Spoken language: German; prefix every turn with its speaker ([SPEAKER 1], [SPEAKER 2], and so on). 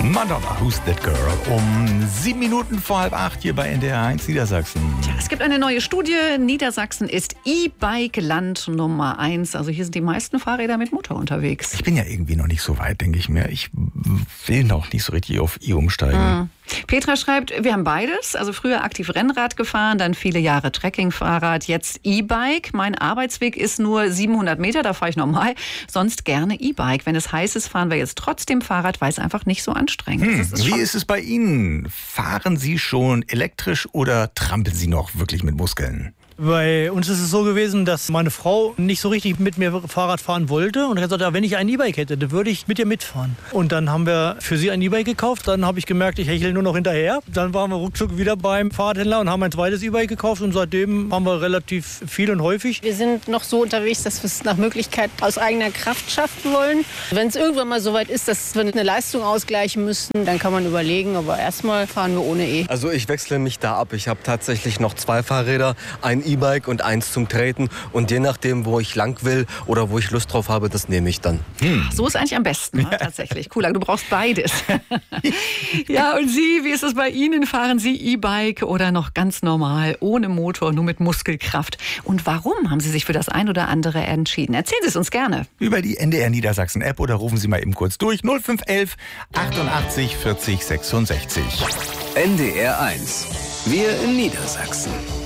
[SPEAKER 1] Madonna, Who's That Girl? Um 7 Minuten vor halb 8 hier bei NDR 1 Niedersachsen.
[SPEAKER 2] Tja, es gibt eine neue Studie. Niedersachsen ist E-Bike-Land Nummer 1. Also hier sind die meisten Fahrräder mit Motor unterwegs.
[SPEAKER 1] Ich bin ja irgendwie noch nicht so weit, denke ich mir. Ich will noch nicht so richtig auf E umsteigen.
[SPEAKER 2] Petra schreibt, wir haben beides. Also früher aktiv Rennrad gefahren, dann viele Jahre Trekkingfahrrad, jetzt E-Bike. Mein Arbeitsweg ist nur 700 Meter, da fahre ich normal. Sonst gerne E-Bike. Wenn es heiß ist, fahren wir jetzt trotzdem Fahrrad, weil es einfach nicht so anstrengend ist.
[SPEAKER 1] Wie ist es bei Ihnen? Fahren Sie schon elektrisch oder trampeln Sie noch wirklich mit Muskeln?
[SPEAKER 3] Bei uns ist es so gewesen, dass meine Frau nicht so richtig mit mir Fahrrad fahren wollte. Und ich habe gesagt, ja, wenn ich ein E-Bike hätte, dann würde ich mit ihr mitfahren. Und dann haben wir für sie ein E-Bike gekauft. Dann habe ich gemerkt, ich hechle nur noch hinterher. Dann waren wir ruckzuck wieder beim Fahrradhändler und haben ein zweites E-Bike gekauft. Und seitdem fahren wir relativ viel und häufig.
[SPEAKER 4] Wir sind noch so unterwegs, dass wir es nach Möglichkeit aus eigener Kraft schaffen wollen. Wenn es irgendwann mal so weit ist, dass wir eine Leistung ausgleichen müssen, dann kann man überlegen. Aber erstmal fahren wir ohne E.
[SPEAKER 5] Also ich wechsle mich da ab. Ich habe tatsächlich noch 2 Fahrräder, ein E-Bike und eins zum Treten. Und je nachdem, wo ich lang will oder wo ich Lust drauf habe, das nehme ich dann.
[SPEAKER 2] So ist eigentlich am besten, ne? Tatsächlich. Cool, du brauchst beides. Ja, und Sie, wie ist es bei Ihnen? Fahren Sie E-Bike oder noch ganz normal, ohne Motor, nur mit Muskelkraft? Und warum haben Sie sich für das ein oder andere entschieden? Erzählen Sie es uns gerne.
[SPEAKER 1] Über die NDR Niedersachsen App oder rufen Sie mal eben kurz durch. 0511 88 40 66.
[SPEAKER 6] NDR 1. Wir in Niedersachsen.